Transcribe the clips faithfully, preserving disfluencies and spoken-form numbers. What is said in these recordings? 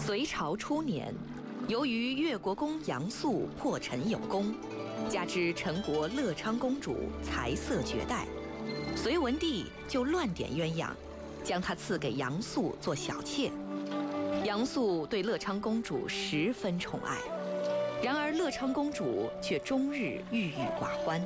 隋朝初年，由于越国公杨素破陈有功，加之陈国乐昌公主才色绝代，隋文帝就乱点鸳鸯，将她赐给杨素做小妾。杨素对乐昌公主十分宠爱，然而乐昌公主却终日郁郁寡欢。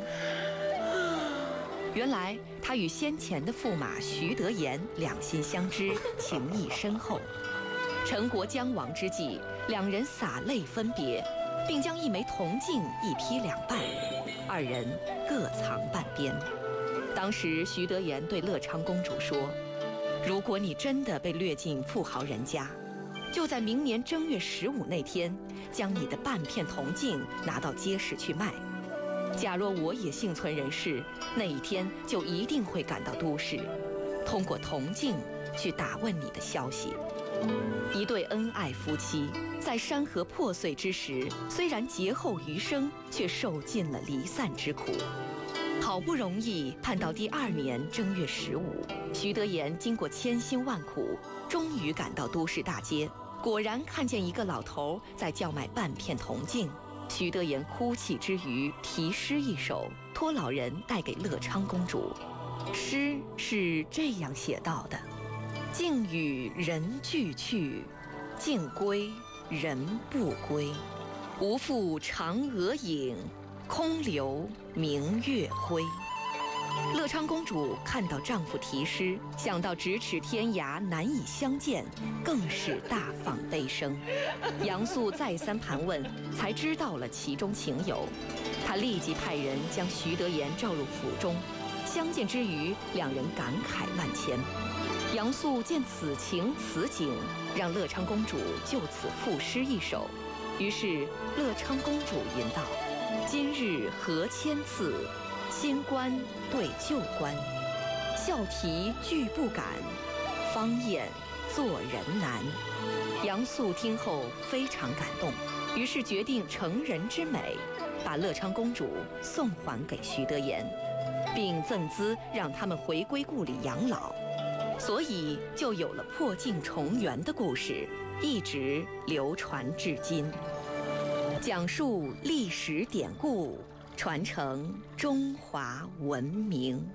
原来她与先前的驸马徐德言两心相知，情谊深厚。陈国将亡之际，两人洒泪分别，并将一枚铜镜一劈两半，二人各藏半边。当时徐德言对乐昌公主说：“如果你真的被掠进富豪人家，就在明年正月十五那天，将你的半片铜镜拿到街市去卖。假若我也幸存人世，那一天就一定会赶到都市，通过铜镜去打问你的消息。”一对恩爱夫妻在山河破碎之时，虽然劫后余生，却受尽了离散之苦。好不容易盼到第二年正月十五，徐德言经过千辛万苦，终于赶到都市大街，果然看见一个老头在叫卖半片铜镜。徐德言哭泣之余，题诗一首，托老人带给乐昌公主。诗是这样写到的：镜与人俱去，镜归人不归。无复嫦娥影，空留明月辉。乐昌公主看到丈夫题诗，想到咫尺天涯难以相见，更是大放悲声。杨素再三盘问，才知道了其中情由。她立即派人将徐德言召入府中，相见之余，两人感慨万千。杨素见此情此景，让乐昌公主就此赋诗一首。于是乐昌公主吟道：“今日何千次，新官对旧官，笑啼俱不敢，方艳做人难。”杨素听后非常感动，于是决定成人之美，把乐昌公主送还给徐德言，并赠资让他们回归故里养老。所以就有了破镜重圆的故事，一直流传至今。讲述历史典故，传承中华文明。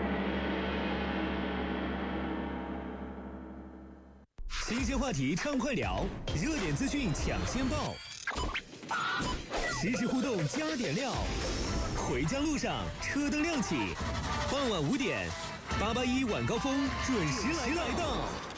新鲜话题畅快聊，热点资讯抢先报，实时互动加点料。回家路上车灯亮起，傍晚五点。八八一晚高峰准时来到。